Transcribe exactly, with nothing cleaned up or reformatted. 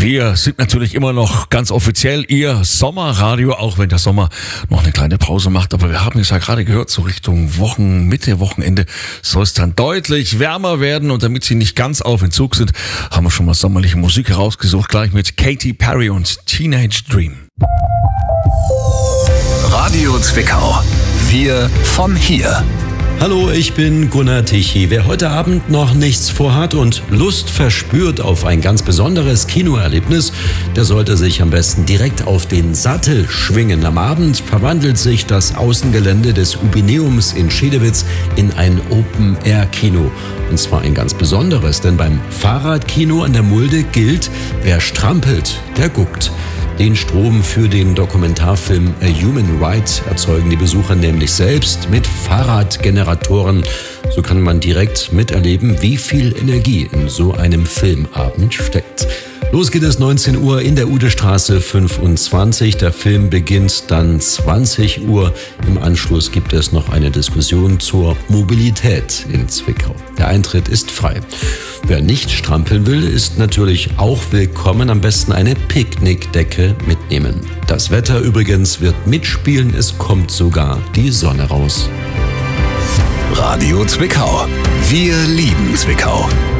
Wir sind natürlich immer noch ganz offiziell Ihr Sommerradio, auch wenn der Sommer noch eine kleine Pause macht. Aber wir haben es ja gerade gehört, so Richtung Wochen, Mitte, Wochenende soll es dann deutlich wärmer werden. Und damit Sie nicht ganz auf Entzug sind, haben wir schon mal sommerliche Musik herausgesucht. Gleich mit Katy Perry und Teenage Dream. Radio Zwickau. Wir von hier. Hallo, ich bin Gunnar Tichy. Wer heute Abend noch nichts vorhat und Lust verspürt auf ein ganz besonderes Kinoerlebnis, der sollte sich am besten direkt auf den Sattel schwingen. Am Abend verwandelt sich das Außengelände des Ubineums in Schedewitz in ein Open-Air-Kino. Und zwar ein ganz besonderes, denn beim Fahrradkino an der Mulde gilt, wer strampelt, der guckt. Den Strom für den Dokumentarfilm A Human Right erzeugen die Besucher nämlich selbst mit Fahrradgeneratoren. So kann man direkt miterleben, wie viel Energie in so einem Filmabend steckt. Los geht es neunzehn Uhr in der Udestraße fünfundzwanzig. Der Film beginnt dann zwanzig Uhr. Im Anschluss gibt es noch eine Diskussion zur Mobilität in Zwickau. Der Eintritt ist frei. Wer nicht strampeln will, ist natürlich auch willkommen. Am besten eine Picknickdecke mitnehmen. Das Wetter übrigens wird mitspielen. Es kommt sogar die Sonne raus. Radio Zwickau. Wir lieben Zwickau.